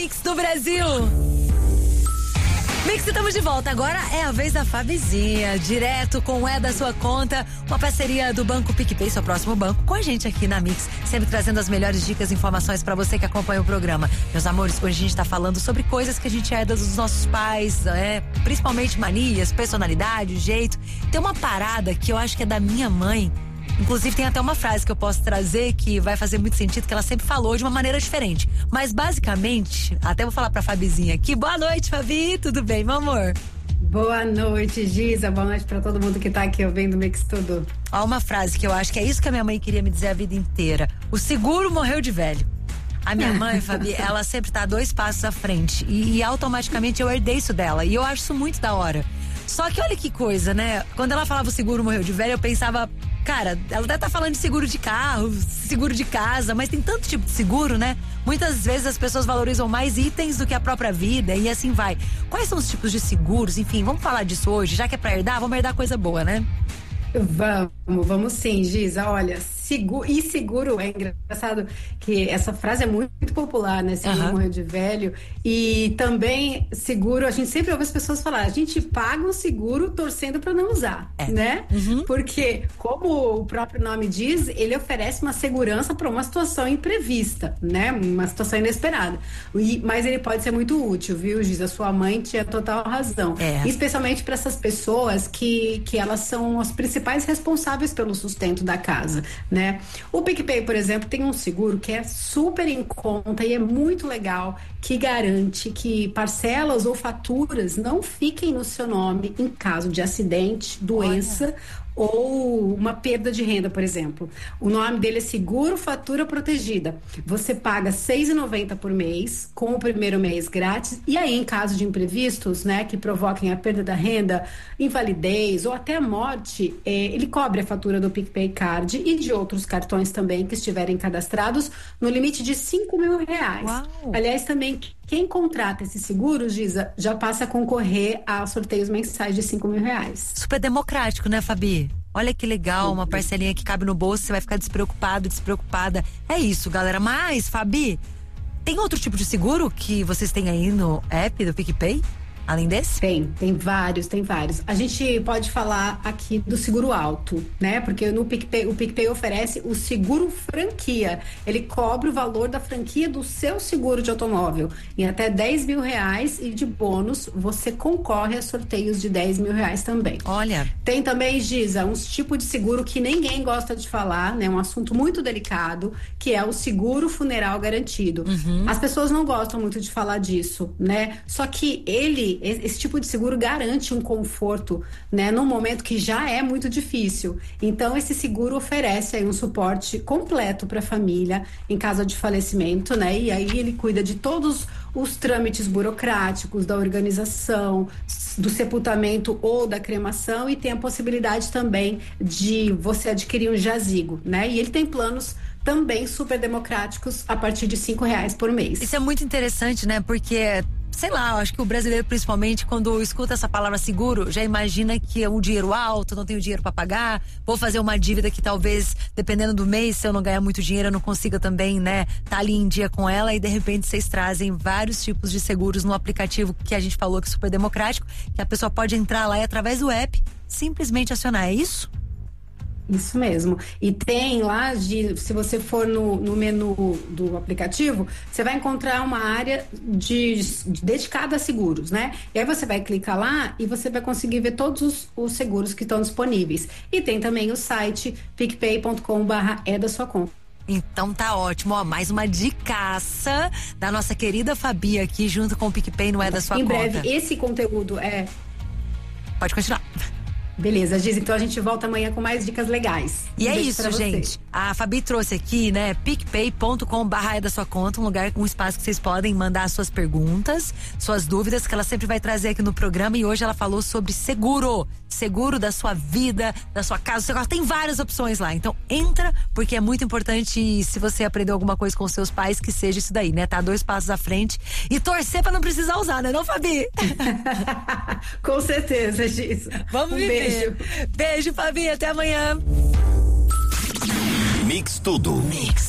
Mix do Brasil. Mix, estamos de volta. Agora é a vez da Fabizinha, direto com o É da Sua Conta, uma parceria do Banco PicPay, seu próximo banco, com a gente aqui na Mix, sempre trazendo as melhores dicas e informações pra você que acompanha o programa. Meus amores, hoje a gente tá falando sobre coisas que a gente herda dos nossos pais, principalmente manias, personalidade, jeito. Tem uma parada que eu acho que é da minha mãe. Inclusive tem até uma frase que eu posso trazer que vai fazer muito sentido, que ela sempre falou de uma maneira diferente. Mas basicamente, até vou falar pra Fabizinha aqui. Boa noite, Fabi, tudo bem, meu amor? Boa noite, Giza, boa noite pra todo mundo que tá aqui ouvindo o Mix Tudo. Ó, uma frase que eu acho que é isso que a minha mãe queria me dizer a vida inteira. O seguro morreu de velho. A minha mãe, Fabi, ela sempre tá 2 passos à frente e automaticamente eu herdei isso dela e eu acho isso muito da hora. Só que olha que coisa, né? Quando ela falava o seguro morreu de velho, eu pensava, cara, ela deve estar falando de seguro de carro, seguro de casa, mas tem tanto tipo de seguro, né? Muitas vezes as pessoas valorizam mais itens do que a própria vida e assim vai. Quais são os tipos de seguros? Enfim, vamos falar disso hoje, já que é pra herdar, vamos herdar coisa boa, né? Vamos sim, Giza. Olha, seguro é engraçado que essa frase é muito popular, né? Seguro morreu de velho. E também seguro, a gente sempre ouve as pessoas falar, a gente paga um seguro torcendo para não usar, né? Porque, como o próprio nome diz, ele oferece uma segurança para uma situação imprevista, né? Uma situação inesperada. Mas ele pode ser muito útil, viu, Giza? Sua mãe tinha total razão. Especialmente para essas pessoas que elas são as principais responsáveis pelo sustento da casa, né? O PicPay, por exemplo, tem um seguro que é super em conta e é muito legal, que garante que parcelas ou faturas não fiquem no seu nome em caso de acidente, doença ou uma perda de renda, por exemplo. O nome dele é Seguro Fatura Protegida. Você paga R$ 6,90 por mês, com o primeiro mês grátis, e aí em caso de imprevistos, né, que provoquem a perda da renda, invalidez ou até a morte, ele cobre a fatura do PicPay Card e de outros cartões também que estiverem cadastrados no limite de R$5.000. Aliás, também quem contrata esse seguro, Giza, já passa a concorrer a sorteios mensais de R$5.000. Super democrático, né, Fabi? Olha que legal, uma parcelinha que cabe no bolso, você vai ficar despreocupado, despreocupada. É isso, galera. Mas, Fabi, tem outro tipo de seguro que vocês têm aí no app do PicPay? Além desse? Tem vários. A gente pode falar aqui do seguro alto, né? Porque no PicPay, o PicPay oferece o seguro franquia. Ele cobre o valor da franquia do seu seguro de automóvel em até R$10.000 e de bônus você concorre a sorteios de R$10.000 também. Olha. Tem também, Giza, uns tipos de seguro que ninguém gosta de falar, né? Um assunto muito delicado, que é o seguro funeral garantido. As pessoas não gostam muito de falar disso, né? Só que esse tipo de seguro garante um conforto, né, num momento que já é muito difícil. Então, esse seguro oferece aí um suporte completo para a família em caso de falecimento, né? E aí ele cuida de todos os trâmites burocráticos, da organização, do sepultamento ou da cremação, e tem a possibilidade também de você adquirir um jazigo, né? E ele tem planos também super democráticos a partir de R$5 por mês. Isso é muito interessante, né? Porque, sei lá, eu acho que o brasileiro, principalmente, quando escuta essa palavra seguro, já imagina que é um dinheiro alto, não tenho dinheiro para pagar, vou fazer uma dívida que talvez, dependendo do mês, se eu não ganhar muito dinheiro, eu não consiga também, né, tá ali em dia com ela, e de repente vocês trazem vários tipos de seguros no aplicativo que a gente falou que é super democrático, que a pessoa pode entrar lá e através do app simplesmente acionar, é isso? Isso mesmo. E tem lá, se você for no menu do aplicativo, você vai encontrar uma área dedicada a seguros, né? E aí você vai clicar lá e você vai conseguir ver todos os seguros que estão disponíveis. E tem também o site picpay.com/é da sua conta. Então tá ótimo, ó, mais uma dicaça da nossa querida Fabi aqui, junto com o PicPay no É da Sua Conta. Em breve, esse conteúdo Pode continuar. Beleza, Giz, então a gente volta amanhã com mais dicas legais. E é isso, gente. A Fabi trouxe aqui, né, picpay.com/é da sua conta, um lugar, um espaço que vocês podem mandar suas perguntas, suas dúvidas, que ela sempre vai trazer aqui no programa. E hoje ela falou sobre seguro da sua vida, da sua casa. Tem várias opções lá. Então entra, porque é muito importante, se você aprendeu alguma coisa com seus pais, que seja isso daí, né? Tá 2 passos à frente e torcer pra não precisar usar, né, não, Fabi? Com certeza, Giz. Vamos viver. Beijo, Fabi, até amanhã. Mix Tudo. Mix.